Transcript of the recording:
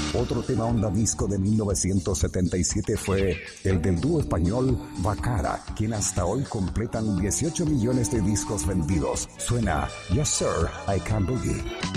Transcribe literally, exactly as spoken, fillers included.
Otro tema onda disco de mil novecientos setenta y siete fue el del dúo español Bacara, quien hasta hoy completan dieciocho millones de discos vendidos. Suena Yes Sir, I Can Boogie.